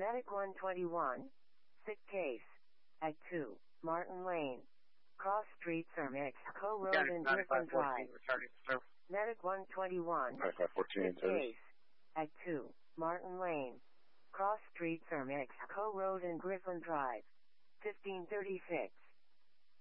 Medic 121, sick case. At 2, Martin Lane. Cross Street, Sir Mexico Road and Griffin Drive. Medic 121, sick case. At 2, Martin Lane. Cross Street, Sir Mexico Road and Griffin Drive. 1536.